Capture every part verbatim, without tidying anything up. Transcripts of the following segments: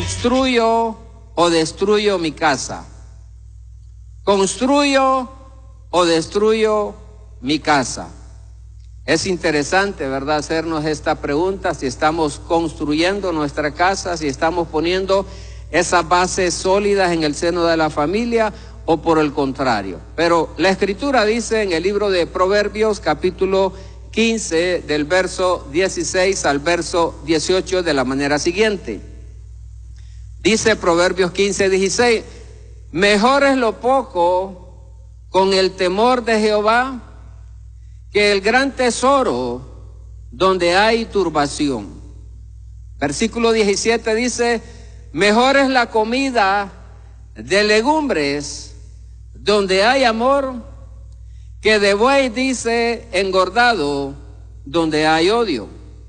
¿construyo o destruyo mi casa? ¿Construyo o destruyo mi casa? Es interesante, ¿verdad?, hacernos esta pregunta, si estamos construyendo nuestra casa, si estamos poniendo esas bases sólidas en el seno de la familia o por el contrario. Pero la Escritura dice en el libro de Proverbios, capítulo quince, del verso dieciséis al verso dieciocho, de la manera siguiente. Dice Proverbios quince, dieciséis, mejor es lo poco con el temor de Jehová que el gran tesoro donde hay turbación. Versículo diecisiete dice, mejor es la comida de legumbres donde hay amor que de buey, dice, engordado donde hay odio.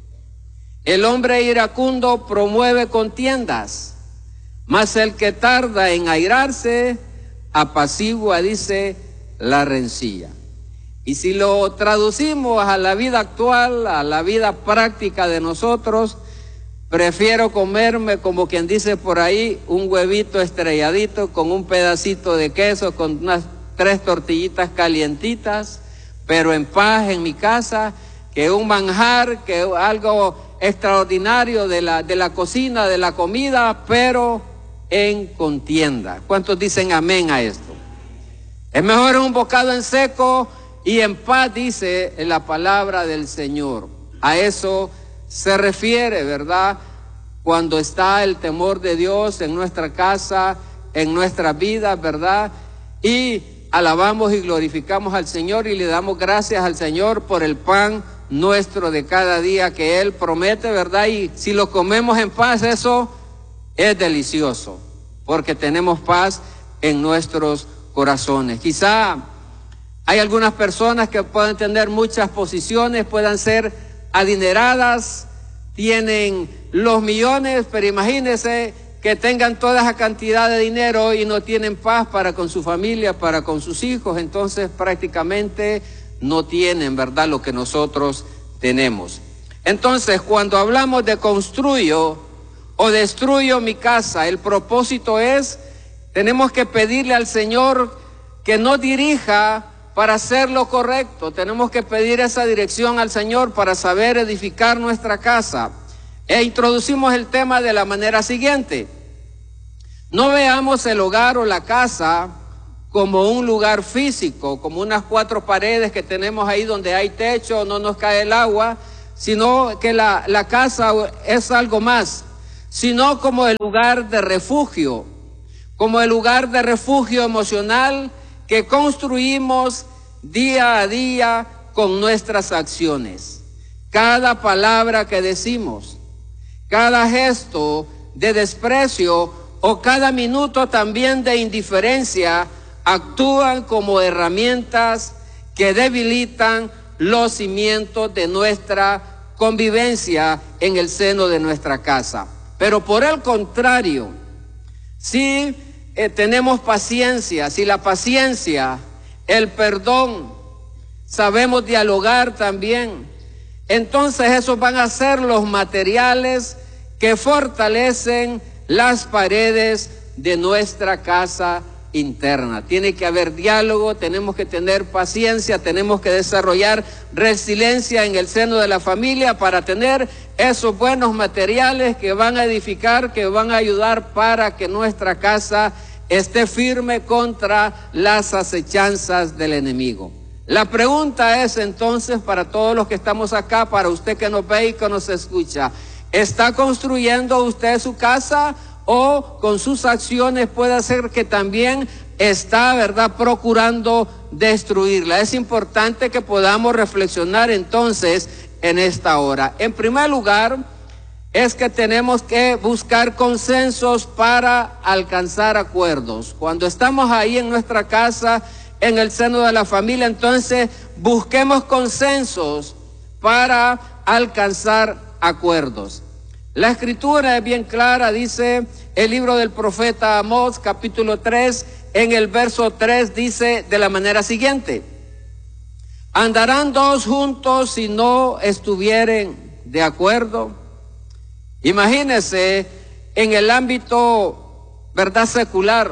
El hombre iracundo promueve contiendas, mas el que tarda en airarse apacigua, dice, la rencilla. Y si lo traducimos a la vida actual, a la vida práctica de nosotros, prefiero comerme, como quien dice por ahí, un huevito estrelladito con un pedacito de queso, con unas tres tortillitas calientitas, pero en paz en mi casa, que un manjar, que algo extraordinario de la, de la cocina, de la comida, pero en contienda. ¿Cuántos dicen amén a esto? Es mejor un bocado en seco y en paz, dice la palabra del Señor. A eso se refiere, ¿verdad?, cuando está el temor de Dios en nuestra casa, en nuestra vida, ¿verdad? Y alabamos y glorificamos al Señor y le damos gracias al Señor por el pan nuestro de cada día que Él promete, ¿verdad? Y si lo comemos en paz, eso es delicioso, porque tenemos paz en nuestros corazones. Quizá hay algunas personas que pueden tener muchas posiciones, puedan ser adineradas, tienen los millones, pero imagínense que tengan toda esa cantidad de dinero y no tienen paz para con su familia, para con sus hijos, entonces prácticamente no tienen, ¿verdad?, lo que nosotros tenemos. Entonces, cuando hablamos de construyo o destruyo mi casa, el propósito es, tenemos que pedirle al Señor que nos dirija para hacer lo correcto. Tenemos que pedir esa dirección al Señor para saber edificar nuestra casa. E introducimos el tema de la manera siguiente. No veamos el hogar o la casa como un lugar físico, como unas cuatro paredes que tenemos ahí donde hay techo, no nos cae el agua, sino que la, la casa es algo más, sino como el lugar de refugio, como el lugar de refugio emocional que construimos día a día con nuestras acciones. Cada palabra que decimos, cada gesto de desprecio o cada minuto también de indiferencia actúan como herramientas que debilitan los cimientos de nuestra convivencia en el seno de nuestra casa. Pero por el contrario, si eh, tenemos paciencia, si la paciencia, el perdón, sabemos dialogar también, entonces esos van a ser los materiales que fortalecen las paredes de nuestra casa interna. Tiene que haber diálogo, tenemos que tener paciencia, tenemos que desarrollar resiliencia en el seno de la familia para tener esos buenos materiales que van a edificar, que van a ayudar para que nuestra casa esté firme contra las acechanzas del enemigo. La pregunta es entonces para todos los que estamos acá, para usted que nos ve y que nos escucha, ¿está construyendo usted su casa o con sus acciones puede ser que también está, ¿verdad?, procurando destruirla? Es importante que podamos reflexionar entonces en esta hora. En primer lugar, es que tenemos que buscar consensos para alcanzar acuerdos. Cuando estamos ahí en nuestra casa, en el seno de la familia, entonces busquemos consensos para alcanzar acuerdos. La escritura es bien clara, dice el libro del profeta Amós, capítulo tres, en el verso tres, dice de la manera siguiente: ¿andarán dos juntos si no estuvieren de acuerdo? Imagínense en el ámbito, ¿verdad?, secular,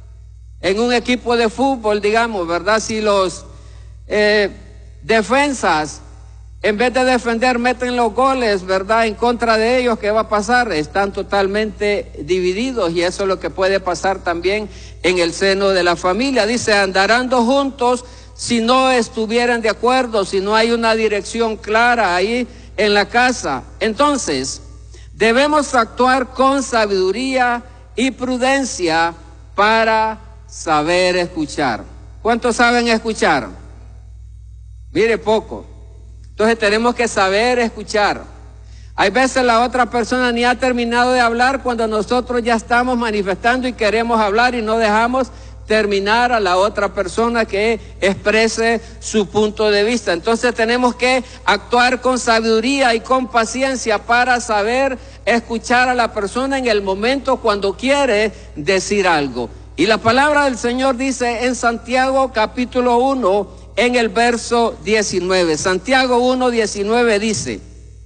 en un equipo de fútbol, digamos, ¿verdad? Si los eh, defensas, en vez de defender, meten los goles, ¿verdad?, en contra de ellos, ¿qué va a pasar? Están totalmente divididos, y eso es lo que puede pasar también en el seno de la familia. Dice, andarán dos juntos si no estuvieran de acuerdo, si no hay una dirección clara ahí en la casa. Entonces, debemos actuar con sabiduría y prudencia para saber escuchar. ¿Cuántos saben escuchar? Mire, poco. Entonces tenemos que saber escuchar. Hay veces la otra persona ni ha terminado de hablar cuando nosotros ya estamos manifestando y queremos hablar y no dejamos terminar a la otra persona que exprese su punto de vista. Entonces tenemos que actuar con sabiduría y con paciencia para saber escuchar a la persona en el momento cuando quiere decir algo. Y la palabra del Señor dice en Santiago capítulo uno, en el verso diecinueve. Santiago uno, diecinueve dice,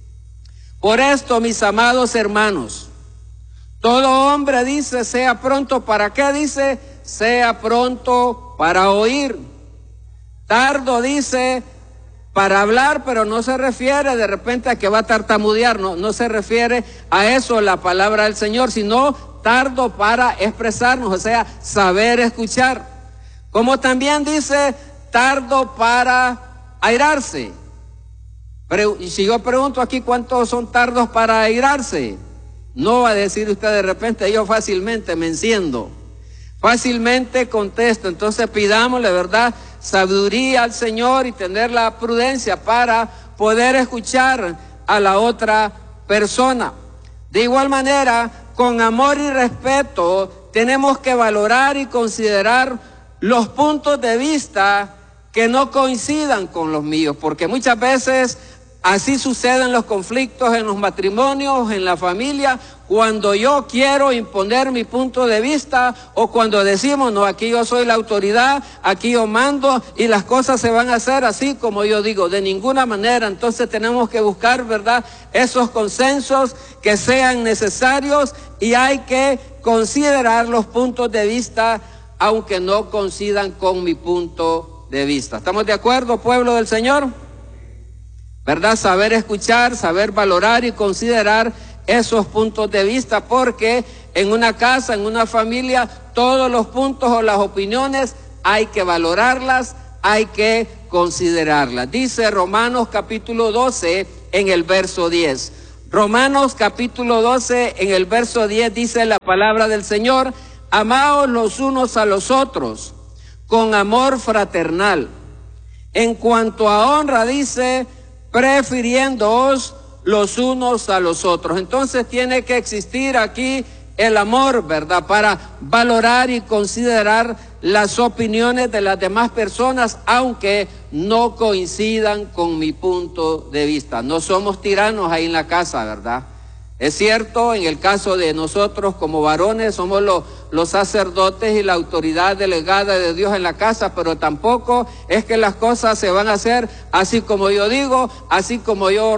por esto, mis amados hermanos, todo hombre, dice, sea pronto, ¿para qué? Dice, sea pronto para oír, tardo, dice, para hablar, pero no se refiere de repente a que va a tartamudear, no, no se refiere a eso la palabra del Señor, sino tardo para expresarnos, o sea, saber escuchar. Como también dice, tardo para airarse. Pero, y si yo pregunto aquí cuántos son tardos para airarse, no va a decir usted de repente, yo fácilmente me enciendo, fácilmente contesto. Entonces pidámosle, ¿verdad?, sabiduría al Señor y tener la prudencia para poder escuchar a la otra persona. De igual manera, con amor y respeto, tenemos que valorar y considerar los puntos de vista que no coincidan con los míos, porque muchas veces así suceden los conflictos en los matrimonios, en la familia, cuando yo quiero imponer mi punto de vista o cuando decimos, no, aquí yo soy la autoridad, aquí yo mando y las cosas se van a hacer así como yo digo, de ninguna manera. Entonces tenemos que buscar, ¿verdad?, esos consensos que sean necesarios y hay que considerar los puntos de vista aunque no coincidan con mi punto de vista. ¿Estamos de acuerdo, pueblo del Señor? ¿Verdad? Saber escuchar, saber valorar y considerar esos puntos de vista, porque en una casa, en una familia, todos los puntos o las opiniones hay que valorarlas, hay que considerarlas. Dice Romanos capítulo doce en el verso diez. Romanos capítulo doce en el verso diez dice la palabra del Señor, amaos los unos a los otros con amor fraternal. En cuanto a honra, dice, prefiriéndoos los unos a los otros. Entonces tiene que existir aquí el amor, ¿verdad?, para valorar y considerar las opiniones de las demás personas, aunque no coincidan con mi punto de vista. No somos tiranos ahí en la casa, ¿verdad? Es cierto, en el caso de nosotros como varones somos los, los sacerdotes y la autoridad delegada de Dios en la casa, pero tampoco es que las cosas se van a hacer así como yo digo, así como yo